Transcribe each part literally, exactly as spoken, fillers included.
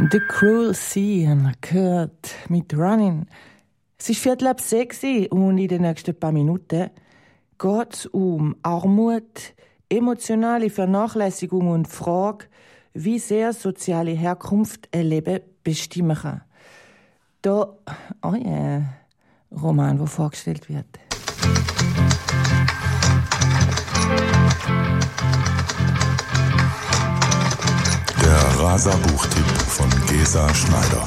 The Cruel Sea haben wir gehört mit Running. Es ist Viertel ab sechs und in den nächsten paar Minuten geht es um Armut, emotionale Vernachlässigung und die Frage, wie sehr soziale Herkunft ein Leben bestimmen kann. Da, oh ja, yeah, Roman, der vorgestellt wird. Der Rasa-Buchtipp von Gesa Schneider.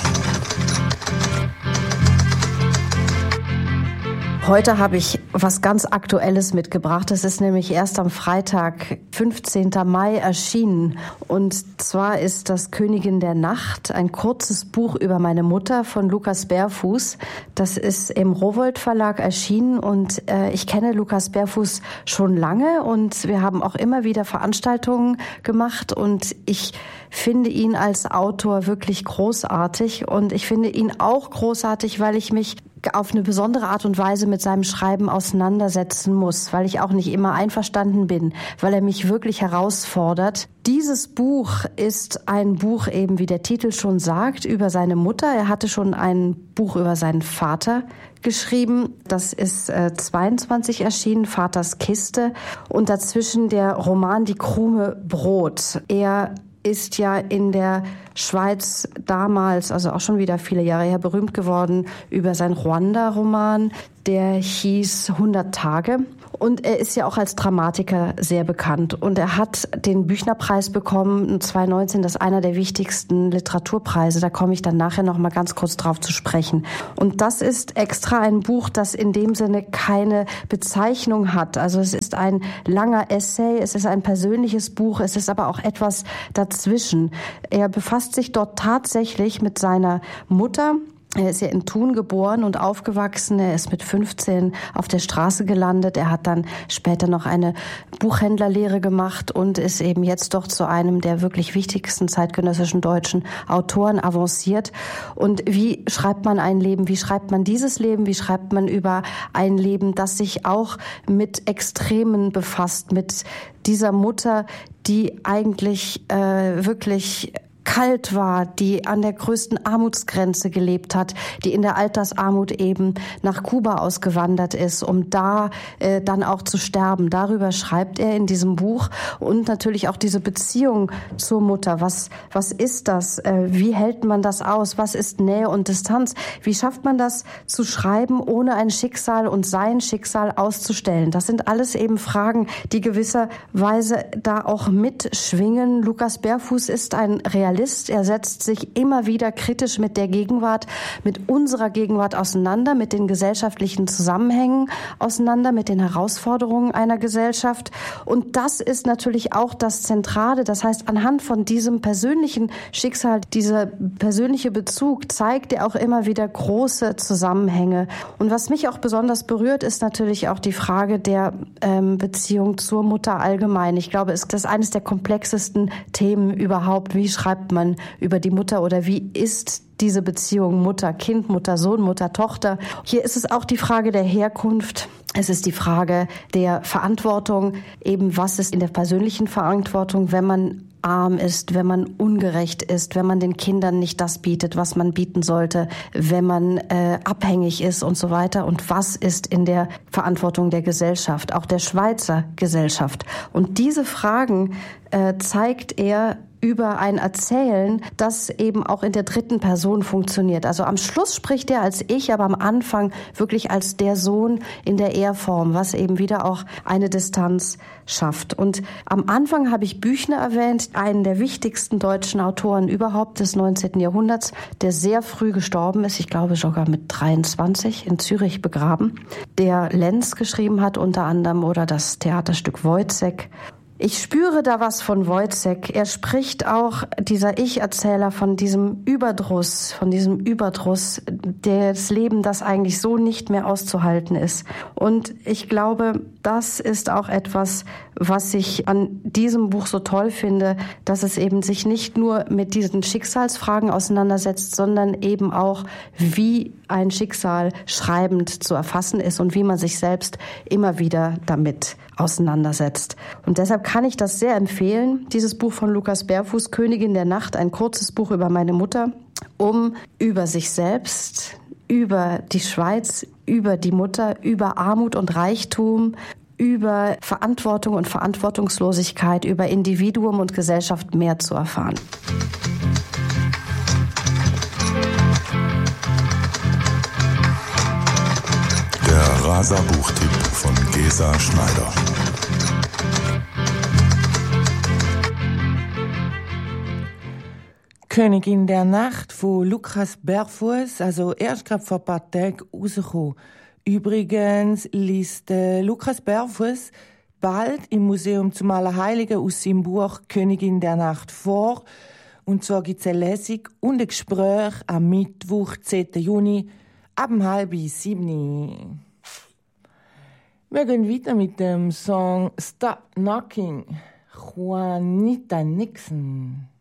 Heute habe ich was ganz Aktuelles mitgebracht. Es ist nämlich erst am Freitag, fünfzehnten Mai, erschienen. Und zwar ist das Königin der Nacht, ein kurzes Buch über meine Mutter von Lukas Bärfuß. Das ist im Rowohlt Verlag erschienen und äh, ich kenne Lukas Bärfuß schon lange und wir haben auch immer wieder Veranstaltungen gemacht und ich finde ihn als Autor wirklich großartig und ich finde ihn auch großartig, weil ich mich auf eine besondere Art und Weise mit seinem Schreiben auseinandersetzen muss, weil ich auch nicht immer einverstanden bin, weil er mich wirklich herausfordert. Dieses Buch ist ein Buch eben, wie der Titel schon sagt, über seine Mutter. Er hatte schon ein Buch über seinen Vater geschrieben. Das ist äh, zweiundzwanzig erschienen, Vaters Kiste. Und dazwischen der Roman Die Krume Brot. Er ist ja in der Schweiz damals, also auch schon wieder viele Jahre her, berühmt geworden über seinen Ruanda-Roman, der hieß hundert Tage. Und er ist ja auch als Dramatiker sehr bekannt. Und er hat den Büchnerpreis bekommen, zweitausendneunzehn, das ist einer der wichtigsten Literaturpreise. Da komme ich dann nachher noch mal ganz kurz drauf zu sprechen. Und das ist extra ein Buch, das in dem Sinne keine Bezeichnung hat. Also es ist ein langer Essay, es ist ein persönliches Buch, es ist aber auch etwas dazwischen. Er befasst sich dort tatsächlich mit seiner Mutter. Er ist ja in Thun geboren und aufgewachsen. Er ist mit fünfzehn auf der Straße gelandet. Er hat dann später noch eine Buchhändlerlehre gemacht und ist eben jetzt doch zu einem der wirklich wichtigsten zeitgenössischen deutschen Autoren avanciert. Und wie schreibt man ein Leben? Wie schreibt man dieses Leben? Wie schreibt man über ein Leben, das sich auch mit Extremen befasst, mit dieser Mutter, die eigentlich äh, wirklich kalt war, die an der größten Armutsgrenze gelebt hat, die in der Altersarmut eben nach Kuba ausgewandert ist, um da äh, dann auch zu sterben. Darüber schreibt er in diesem Buch und natürlich auch diese Beziehung zur Mutter. Was, was ist das? Äh, wie hält man das aus? Was ist Nähe und Distanz? Wie schafft man das zu schreiben, ohne ein Schicksal und sein Schicksal auszustellen? Das sind alles eben Fragen, die gewisserweise da auch mitschwingen. Lukas Bärfuß ist ein Realist. Er setzt sich immer wieder kritisch mit der Gegenwart, mit unserer Gegenwart auseinander, mit den gesellschaftlichen Zusammenhängen auseinander, mit den Herausforderungen einer Gesellschaft. Und das ist natürlich auch das Zentrale. Das heißt, anhand von diesem persönlichen Schicksal, dieser persönliche Bezug, zeigt er auch immer wieder große Zusammenhänge. Und was mich auch besonders berührt, ist natürlich auch die Frage der ähm, Beziehung zur Mutter allgemein. Ich glaube, es ist eines der komplexesten Themen überhaupt. Wie schreibt man über die Mutter oder wie ist diese Beziehung Mutter-Kind, Mutter-Sohn, Mutter-Tochter? Hier ist es auch die Frage der Herkunft. Es ist die Frage der Verantwortung. Eben, was ist in der persönlichen Verantwortung, wenn man arm ist, wenn man ungerecht ist, wenn man den Kindern nicht das bietet, was man bieten sollte, wenn man äh, abhängig ist und so weiter. Und was ist in der Verantwortung der Gesellschaft, auch der Schweizer Gesellschaft? Und diese Fragen äh, zeigt er über ein Erzählen, das eben auch in der dritten Person funktioniert. Also am Schluss spricht er als ich, aber am Anfang wirklich als der Sohn in der Er-Form, was eben wieder auch eine Distanz schafft. Und am Anfang habe ich Büchner erwähnt, einen der wichtigsten deutschen Autoren überhaupt des neunzehnten Jahrhunderts, der sehr früh gestorben ist, ich glaube sogar mit dreiundzwanzig in Zürich begraben, der Lenz geschrieben hat unter anderem oder das Theaterstück Woyzeck. Ich spüre da was von Woyzeck. Er spricht auch, dieser Ich-Erzähler, von diesem Überdruss, von diesem Überdruss des Lebens, das eigentlich so nicht mehr auszuhalten ist. Und ich glaube, das ist auch etwas, was ich an diesem Buch so toll finde, dass es eben sich nicht nur mit diesen Schicksalsfragen auseinandersetzt, sondern eben auch, wie ein Schicksal schreibend zu erfassen ist und wie man sich selbst immer wieder damit auseinandersetzt. Und deshalb kann ich das sehr empfehlen, dieses Buch von Lukas Berfuß, Königin der Nacht, ein kurzes Buch über meine Mutter, um über sich selbst, über die Schweiz, über die Mutter, über Armut und Reichtum, über Verantwortung und Verantwortungslosigkeit, über Individuum und Gesellschaft mehr zu erfahren. Der Rasa-Buchtipp von Gesa Schneider. Königin der Nacht von Lukas Berfuß, also erst gerade vor ein paar Tagen rausgekommen. Übrigens liest äh, Lukas Berfuß bald im Museum zum Allerheiligen aus seinem Buch Königin der Nacht vor. Und zwar gibt es eine Lesung und ein Gespräch am Mittwoch, zehnten Juni, ab um halb sieben. Wir gehen weiter mit dem Song Stop Knocking, Juanita Nixon.